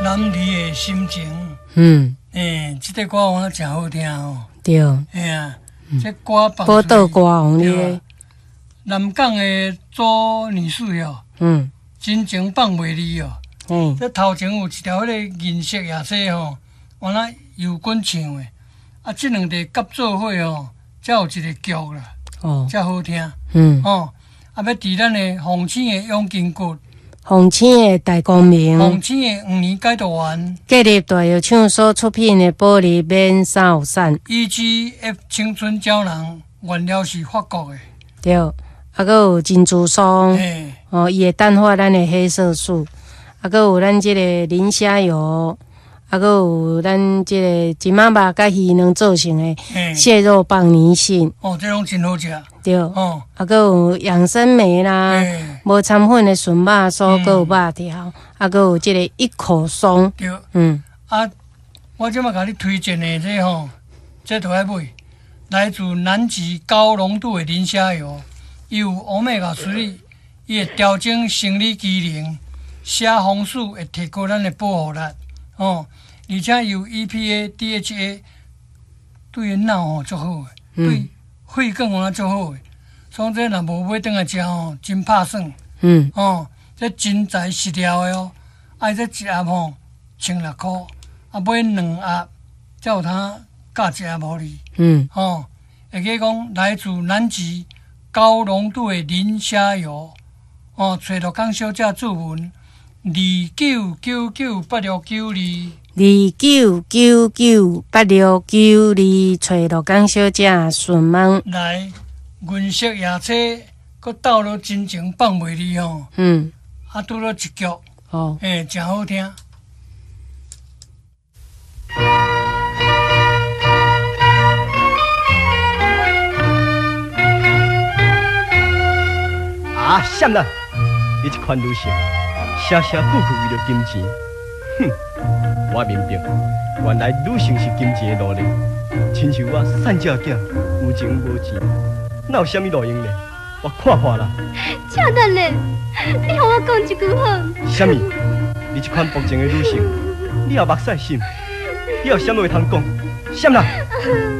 男儿的心情。这个歌我真好听哦。 对。 哎呀，这歌宝岛歌王哩。 南港的周女士哦。真情放袂离哦。这头前有一条迄个银色夜车吼，原来游滚唱的。啊，这两个合作伙哦，才有一个剧啦。才好听。啊，要伫咱的凤青的永金阁。 凤青的大光明， 凤青的5年解读完， 建立大药厂所出品的玻璃免三有散 ，EGF 青春胶囊原料是法国的， 对，啊，还有珍珠霜，伊会淡化咱的黑色素，啊，还有咱这个磷虾油，啊，还有咱这个金马肉甲鱼能做成的蟹肉棒泥性， 这种真好食。 对，啊，还有养生梅啦，无掺粉的纯肉酥，还有肉条，啊，还有这个一口松。 对，啊，我即马甲你推荐的这吼，这都爱买，来自南极高浓度的磷虾油，伊有欧米伽3，伊会调整生理机能，虾红素会提高咱的保护力，而且有 EPA、DHA， 对脑足好的，对。血管原来足好诶，所以这若无买转来食吼，真拍算。这真材实料诶哦。啊，这一盒吼1,600块，啊买2盒，才有通价一盒互你。会记讲来自南极高浓度诶磷虾油，找到港小姐注文29998692。29998692，找到港小姐询问。来，银色夜车，佮到了真情放袂离吼。啊，拄了一曲。真好听。 啊，闪啦！你这款女性，写句句为了金钱，哼！我明白，原来女性是金钱的奴隶，亲像我散只囝，有情无钱，哪有啥物路用呢？我看破啦！ 请等咧，你互我讲一句好。 啥物？你这款薄情的女性，你也目屎心，你有啥物话通讲？闪啦！